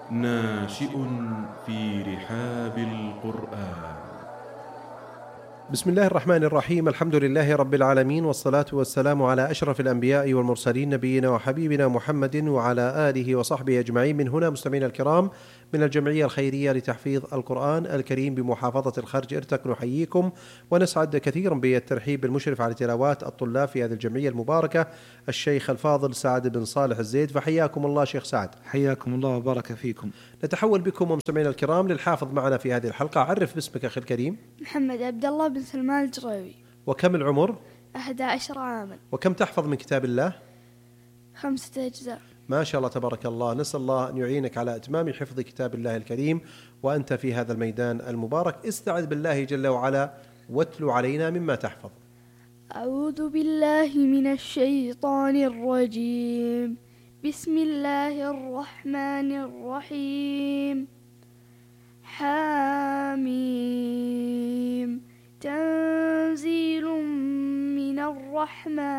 ناشئ في رحاب القرآن. بسم الله الرحمن الرحيم. الحمد لله رب العالمين، والصلاة والسلام على أشرف الأنبياء والمرسلين، نبينا وحبيبنا محمد وعلى آله وصحبه أجمعين. من هنا مستمعينا الكرام من الجمعية الخيرية لتحفيظ القرآن الكريم بمحافظة الخرج ارتك نحييكم ونسعد كثيرا بالترحيب بالمشرف على تلاوات الطلاب في هذه الجمعية المباركة الشيخ الفاضل سعد بن صالح الزيد. فحياكم الله شيخ سعد. حياكم الله وبارك فيكم. نتحول بكم ومستمعينا الكرام للحافظ معنا في هذه الحلقة. عرف باسمك أخي الكريم. محمد عبد الله بن سلمان الجريوي. وكم العمر؟ 11 عاما. وكم تحفظ من كتاب الله؟ 5 أجزاء. ما شاء الله تبارك الله. نسأل الله أن يعينك على إتمام حفظ كتاب الله الكريم وأنت في هذا الميدان المبارك. استعذ بالله جل وعلا واتل علينا مما تحفظ. أعوذ بالله من الشيطان الرجيم. بسم الله الرحمن الرحيم. حاميم. تنزيل من الرحمن